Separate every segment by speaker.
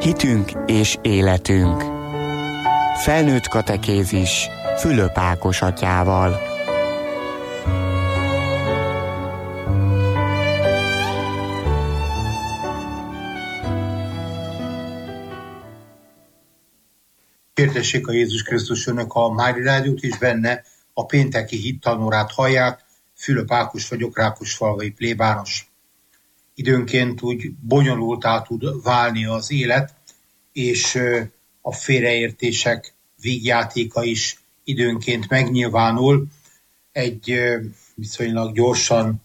Speaker 1: Hitünk és életünk. Felnőtt katekézis Fülöp Ákos atyával.
Speaker 2: Hirdessék a Jézus Krisztus, önök a Mári Rádiót, és benne a pénteki hittanórát hallják. Fülöp Ákos vagyok, Rákosfalvai plébános. Időnként úgy bonyolultá tud válni az élet, és a félreértések vígjátéka is időnként megnyilvánul. Egy viszonylag gyorsan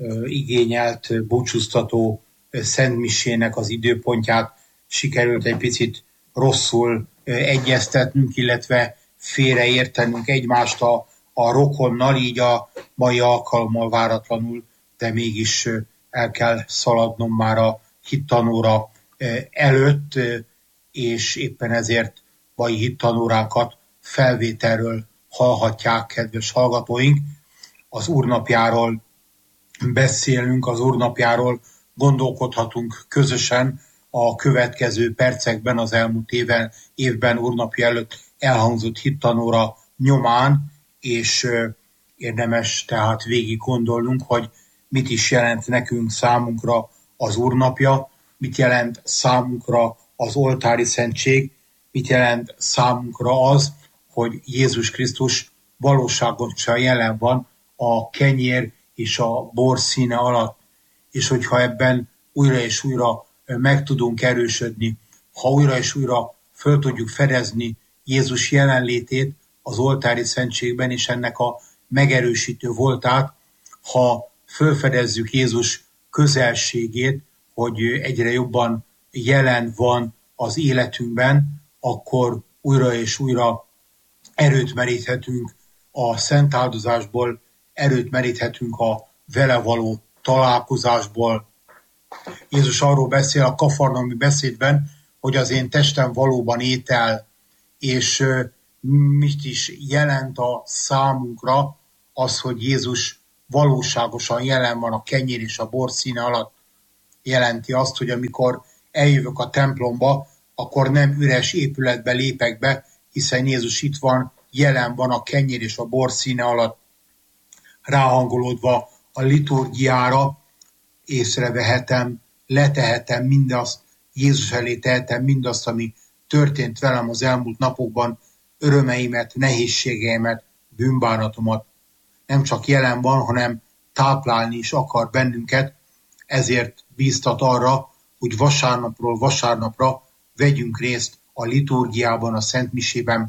Speaker 2: igényelt búcsúztató szentmisének az időpontját sikerült egy picit rosszul egyeztetnünk, illetve félreértenünk egymást a rokonnal, így a mai alkalommal váratlanul, de mégis el kell szaladnom már a hittanóra előtt, és éppen ezért mai hittanóránkat felvételről hallhatják, kedves hallgatóink. Az Úrnapjáról beszélünk, az Úrnapjáról gondolkodhatunk közösen a következő percekben, az elmúlt évben Úrnapja előtt elhangzott hittanóra nyomán, és érdemes tehát végig gondolnunk, hogy mit is jelent nekünk, számunkra az Úrnapja, mit jelent számunkra az oltári szentség, mit jelent számunkra az, hogy Jézus Krisztus valóságosan jelen van a kenyér és a bor színe alatt, és hogyha ebben újra és újra meg tudunk erősödni, ha újra és újra föl tudjuk fedezni Jézus jelenlétét az oltári szentségben, és ennek a megerősítő voltát, ha fölfedezzük Jézus közelségét, hogy egyre jobban jelen van az életünkben, akkor újra és újra erőt meríthetünk a szent áldozásból, erőt meríthetünk a vele való találkozásból. Jézus arról beszél a kafarnaumi beszédben, hogy az én testem valóban étel, és mit is jelent a számunkra az, hogy Jézus valóságosan jelen van a kenyér és a bor színe alatt. Jelenti azt, hogy amikor eljövök a templomba, akkor nem üres épületbe lépek be, hiszen Jézus itt van, jelen van a kenyér és a bor színe alatt. Ráhangolódva a liturgiára észrevehetem, letehetem mindazt, Jézus elé tehetem mindazt, ami történt velem az elmúlt napokban, örömeimet, nehézségeimet, bűnbánatomat. Nem csak jelen van, hanem táplálni is akar bennünket, ezért bíztat arra, hogy vasárnapról vasárnapra vegyünk részt a liturgiában, a szentmisében.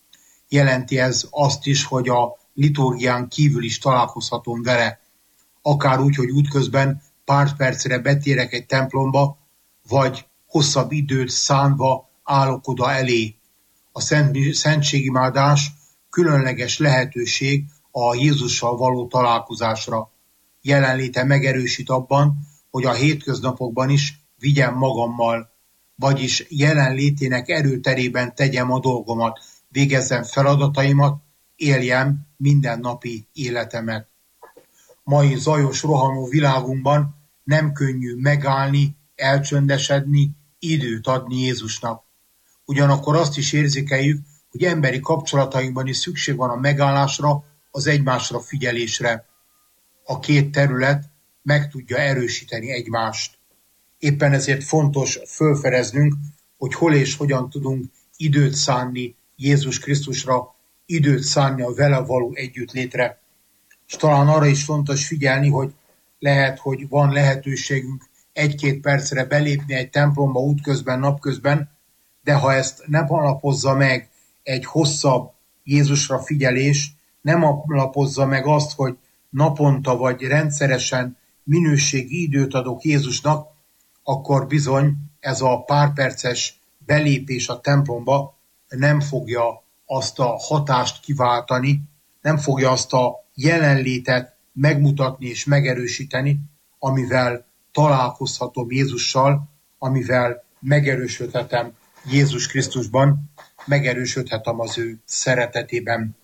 Speaker 2: Jelenti ez azt is, hogy a liturgián kívül is találkozhatom vele, akár úgy, hogy útközben pár percre betérek egy templomba, vagy hosszabb időt szánva állok oda elé. A szentségimádás különleges lehetőség a Jézussal való találkozásra. Jelenléte megerősít abban, hogy a hétköznapokban is vigyem magammal, vagyis jelenlétének erőterében tegyem a dolgomat, végezzem feladataimat, éljem mindennapi életemet. Mai zajos, rohanó világunkban nem könnyű megállni, elcsöndesedni, időt adni Jézusnak. Ugyanakkor azt is érzékeljük, hogy emberi kapcsolatainkban is szükség van a megállásra, az egymásra figyelésre. A két terület meg tudja erősíteni egymást. Éppen ezért fontos fölfedeznünk, hogy hol és hogyan tudunk időt szánni Jézus Krisztusra, időt szánni a vele való együttlétre. És talán arra is fontos figyelni, hogy lehet, hogy van lehetőségünk egy-két percre belépni egy templomba útközben, napközben, de ha ezt nem alapozza meg egy hosszabb Jézusra figyelés, nem alapozza meg azt, hogy naponta vagy rendszeresen minőségi időt adok Jézusnak, akkor bizony ez a pár perces belépés a templomba nem fogja azt a hatást kiváltani, nem fogja azt a jelenlétet megmutatni és megerősíteni, amivel találkozhatom Jézussal, amivel megerősödhetem Jézus Krisztusban, megerősödhetem az ő szeretetében.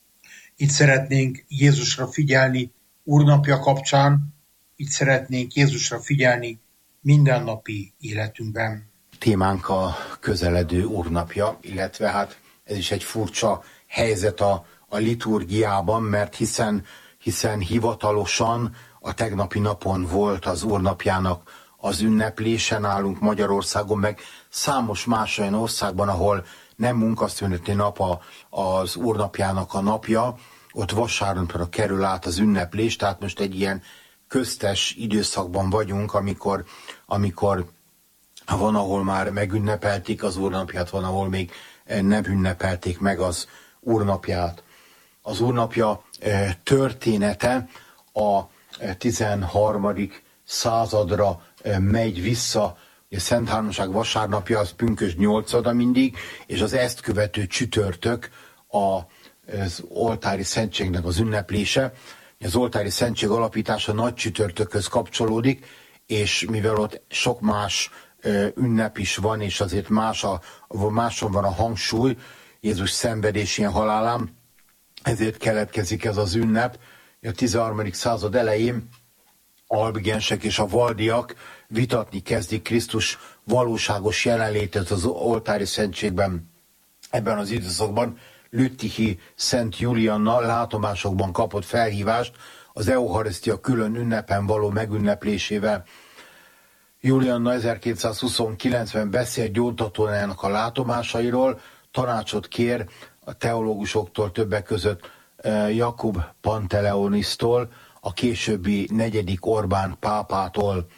Speaker 2: Itt szeretnénk Jézusra figyelni Úrnapja kapcsán, itt szeretnénk Jézusra figyelni mindennapi életünkben.
Speaker 3: Témánk a közeledő úrnapja, illetve hát ez is egy furcsa helyzet a liturgiában, mert hiszen hivatalosan a tegnapi napon volt az úrnapjának az ünneplése nálunk Magyarországon, meg számos más olyan országban, ahol nem munkaszüneti nap az úrnapjának a napja, ott vasárnapra kerül át az ünneplés, tehát most egy ilyen köztes időszakban vagyunk, amikor van, ahol már megünnepelték az úrnapját, van, ahol még nem ünnepelték meg az úrnapját. Az úrnapja története a 13. századra megy vissza. A Szent Háromság vasárnapja az pünkösd 8-a mindig, és az ezt követő csütörtök az oltári szentségnek az ünneplése. Az oltári szentség alapítása nagy csütörtökhöz kapcsolódik, és mivel ott sok más ünnep is van, és azért máson van a hangsúly Jézus szenvedésén, halálán, ezért keletkezik ez az ünnep. A 13. század elején albigensek és a valdiak vitatni kezdik Krisztus valóságos jelenlétet az oltári szentségben. Ebben az időszakban Lüttichi Szent Julianna látomásokban kapott felhívást az Eucharisztia külön ünnepen való megünneplésével. Julianna 1229-ben beszél gyóntatójának a látomásairól, tanácsot kér a teológusoktól, többek között Jakub Panteleonisztól, a későbbi 4. Orbán pápától.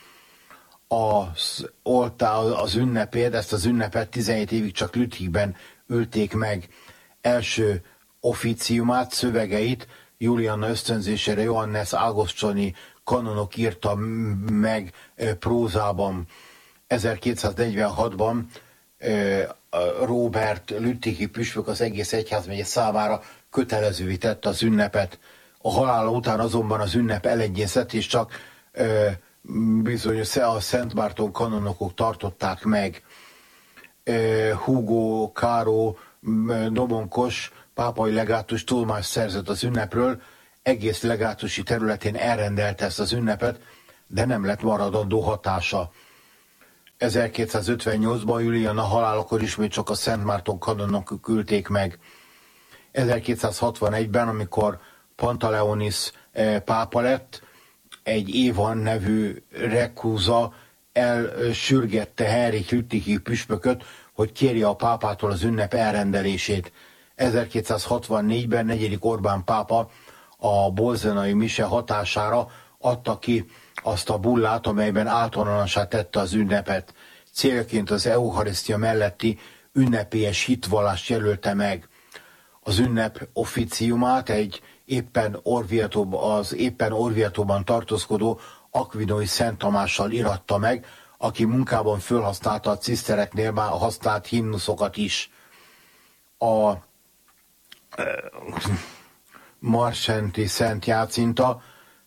Speaker 3: Az ünnepét, ezt az ünnepet 17 évig csak Lüttichben ülték meg. Első officiumát, szövegeit Julianna ösztönzésére Johannes Ágoscsoni kanonok írta meg prózában. 1246-ban Róbert Lüttichi püspök az egész egyházmegye számára kötelezővé tette az ünnepet. A halála után azonban az ünnep elegyezett, és csak bizonyos a Szent Márton kanonokok tartották meg. Hugo Caro Domonkos pápai legátus tudomást szerzett az ünnepről, egész legátusi területén elrendelte ezt az ünnepet, de nem lett maradandó hatása. 1258-ban Julianna halálakor ismét csak a Szent Márton kanonok küldték meg. 1261-ben, amikor Pantaleonis pápa lett, egy Évan nevű rekrúza elsürgette Henrik Lüttichi püspököt, hogy kérje a pápától az ünnep elrendelését. 1264-ben 4. Orbán pápa a bolzenai mise hatására adta ki azt a bullát, amelyben általánossá tette az ünnepet. Célként az Eucharisztia melletti ünnepélyes hitvallást jelölte meg. Az ünnep officiumát egy éppen Orvietóban tartózkodó Akvinói Szent Tamással iratta meg, aki munkában fölhasználta a cisztereknél már használt himnuszokat is. A marsenti Szent Jácinta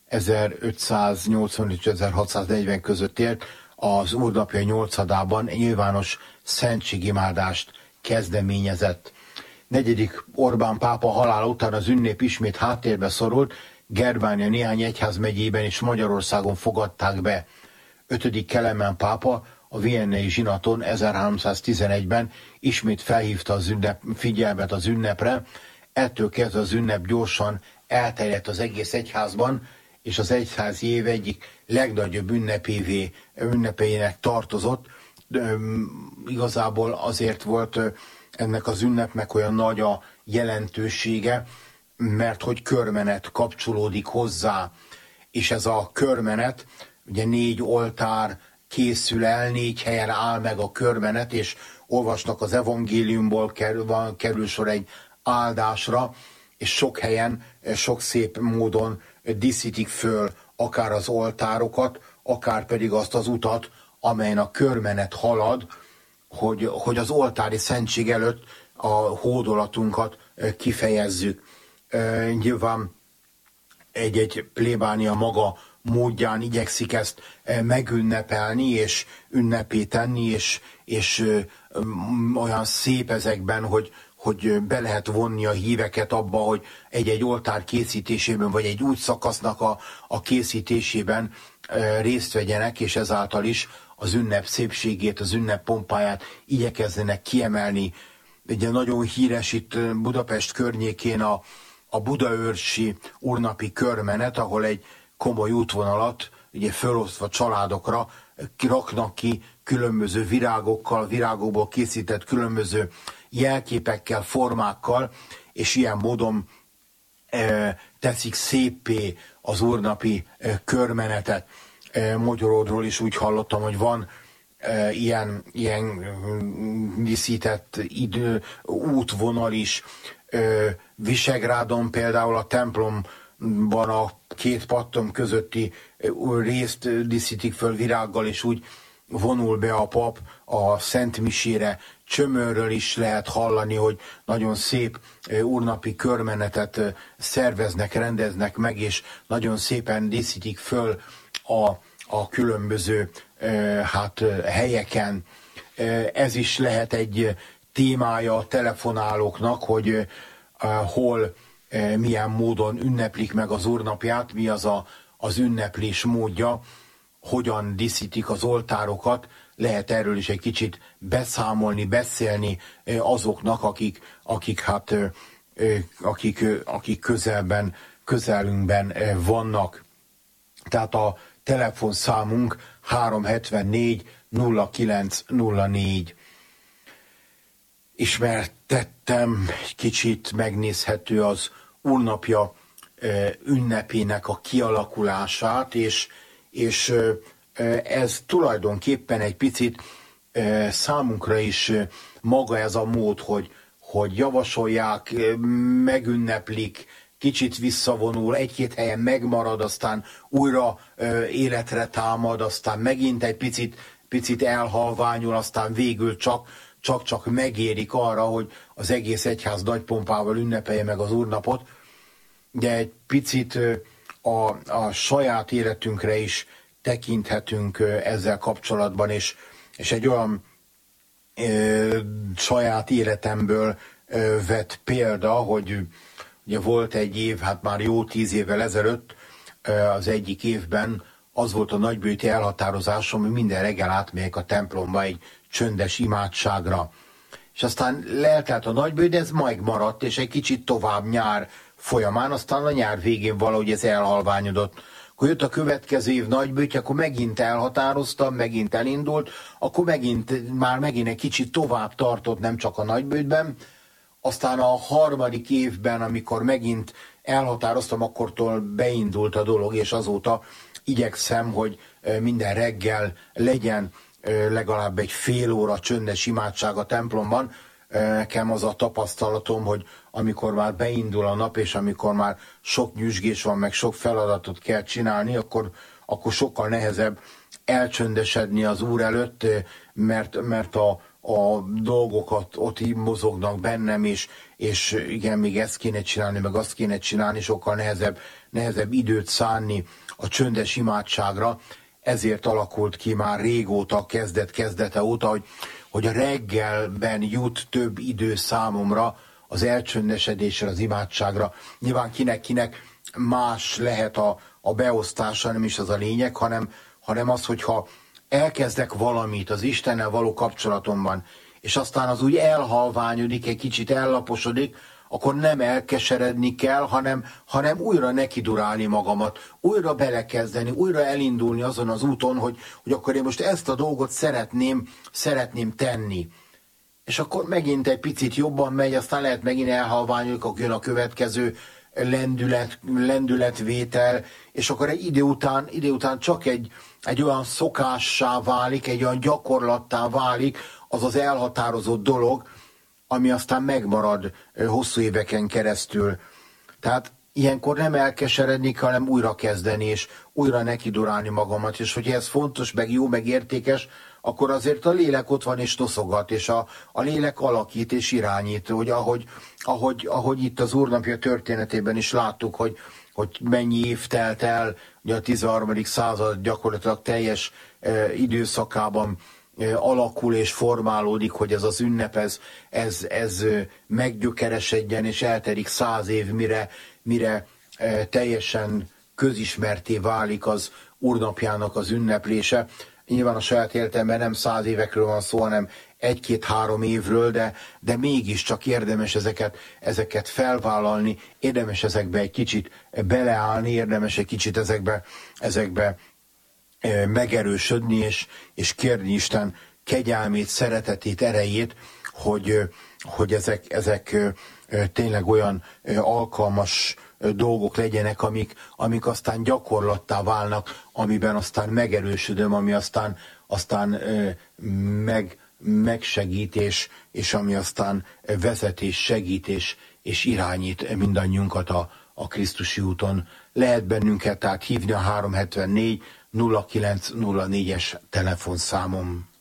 Speaker 3: 1585-1640 között élt, az úrnapja 8-ában nyilvános szentségimádást kezdeményezett. 4. Orbán pápa halála után az ünnep ismét háttérbe szorult, Germánia néhány egyházmegyében és Magyarországon fogadták be. 5. Kelemen pápa a viennei zsinaton 1311-ben ismét felhívta figyelmet az ünnepre, ettől kezdve az ünnep gyorsan elterjedt az egész egyházban, és az egyházi év egyik legnagyobb ünnepének tartozott. Igazából azért volt ennek az ünnepnek olyan nagy a jelentősége, mert hogy körmenet kapcsolódik hozzá, és ez a körmenet, ugye 4 oltár készül el, 4 helyen áll meg a körmenet, és olvasnak az evangéliumból, kerül sor egy áldásra, és sok helyen, sok szép módon díszítik föl akár az oltárokat, akár pedig azt az utat, amelyen a körmenet halad, hogy az oltári szentség előtt a hódolatunkat kifejezzük. Nyilván egy plébánia maga módján igyekszik ezt megünnepelni, és ünnepé tenni, és olyan szép ezekben, hogy be lehet vonni a híveket abba, hogy egy oltár készítésében, vagy egy úgy szakasznak a készítésében részt vegyenek, és ezáltal is az ünnep szépségét, az ünnep pompáját igyekeznének kiemelni. Ugye nagyon híres itt Budapest környékén a budaörsi úrnapi körmenet, ahol egy komoly útvonalat, ugye fölosztva családokra raknak ki különböző virágokkal, virágokból készített különböző jelképekkel, formákkal, és ilyen módon teszik széppé az úrnapi körmenetet. Magyaródról is úgy hallottam, hogy van ilyen díszített útvonal is. Visegrádon például a templomban a két pattom közötti részt díszítik föl virággal, és úgy vonul be a pap a Szent Misére. Csömörről is lehet hallani, hogy nagyon szép úrnapi körmenetet szerveznek, rendeznek meg, és nagyon szépen díszítik föl a különböző helyeken. Ez is lehet egy témája a telefonálóknak, hogy hol, milyen módon ünneplik meg az úrnapját, mi az ünneplés módja, hogyan díszítik az oltárokat. Lehet erről is egy kicsit beszámolni, beszélni azoknak, akik közelünkben vannak. Tehát a telefonszámunk 374 0904. Ismertettem, egy kicsit megnézhető az úrnapja ünnepének a kialakulását, és ez tulajdonképpen egy picit számunkra is maga ez a mód, hogy javasolják, megünneplik, kicsit visszavonul, egy-két helyen megmarad, aztán újra életre támad, aztán megint egy picit elhalványul, aztán végül csak megérik arra, hogy az egész egyház nagy pompával ünnepelje meg az úrnapot, de egy picit a saját életünkre is tekinthetünk ezzel kapcsolatban, és egy olyan saját életemből vett példa, hogy ugye volt egy év, hát már jó 10 évvel ezelőtt, az egyik évben az volt a nagybőti elhatározásom, hogy minden reggel átmegyek a templomba egy csöndes imádságra. És aztán leeltelt a nagybőt, de ez megmaradt, és egy kicsit tovább nyár folyamán, aztán a nyár végén valahogy ez elhalványodott. Akkor jött a következő év nagybőtje, akkor megint elhatároztam, megint elindult, akkor megint egy kicsit tovább tartott, nem csak a nagybőtben. Aztán a harmadik évben, amikor megint elhatároztam, akkortól beindult a dolog, és azóta igyekszem, hogy minden reggel legyen legalább egy fél óra csöndes imádság a templomban. Nekem az a tapasztalatom, hogy amikor már beindul a nap, és amikor már sok nyüzsgés van, meg sok feladatot kell csinálni, akkor sokkal nehezebb elcsöndesedni az Úr előtt, mert a dolgokat ott így mozognak bennem, és igen, még ezt kéne csinálni, meg azt kéne csinálni, sokkal nehezebb időt szánni a csöndes imádságra. Ezért alakult ki már régóta, kezdete óta, hogy a reggelben jut több idő számomra az elcsöndesedésre, az imádságra. Nyilván kinek más lehet a beosztása, nem is az a lényeg, hanem az, hogyha elkezdek valamit az Istennel való kapcsolatomban, és aztán az úgy elhalványodik, egy kicsit ellaposodik, akkor nem elkeseredni kell, hanem újra nekidurálni magamat, újra belekezdeni, újra elindulni azon az úton, hogy akkor én most ezt a dolgot szeretném tenni. És akkor megint egy picit jobban megy, aztán lehet megint elhalványodik, akkor jön a következő lendületvétel, és akkor egy idő után csak egy olyan szokássá válik, egy olyan gyakorlattá válik az az elhatározott dolog, ami aztán megmarad hosszú éveken keresztül. Tehát ilyenkor nem elkeseredni, hanem újra kezdeni, és újra nekidurálni magamat, és hogyha ez fontos, meg jó, meg értékes, akkor azért a lélek ott van és toszogat, és a lélek alakít és irányít, hogy ahogy itt az Úrnapja történetében is láttuk, hogy mennyi év telt el, ugye a 13. század gyakorlatilag teljes időszakában alakul és formálódik, hogy ez az ünnep, ez meggyökeresedjen, és elterik 100 év, mire teljesen közismerté válik az Úrnapjának az ünneplése. nyilván a saját életemben nem 100 évekről van szó, hanem 1-2-3 évről, de mégiscsak érdemes ezeket felvállalni, érdemes ezekbe egy kicsit beleállni, érdemes egy kicsit ezekbe megerősödni, és kérni Isten kegyelmét, szeretetét, erejét, hogy ezek tényleg olyan alkalmas dolgok legyenek, amik aztán gyakorlattá válnak, amiben aztán megerősödöm, ami aztán megsegít, és ami aztán vezet és segít és irányít mindannyiunkat a Krisztusi úton. Lehet bennünket tehát hívni a 374 0904-es telefonszámom.